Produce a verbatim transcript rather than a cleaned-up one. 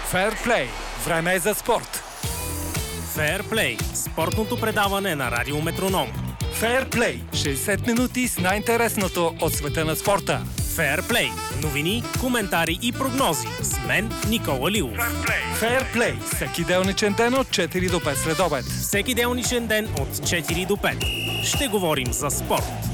Фейрплей. Време е за спорт. Фейрплей. Спортното предаване на Радио Метроном. Фейрплей. шейсет минути с най-интересното от света на спорта. Фейрплей. Новини, коментари и прогнози. С мен Никола Лилов. Фейрплей. Всеки делничен ден от четири до пет следобед. Всеки делничен ден от четири до пет. Ще говорим за спорт.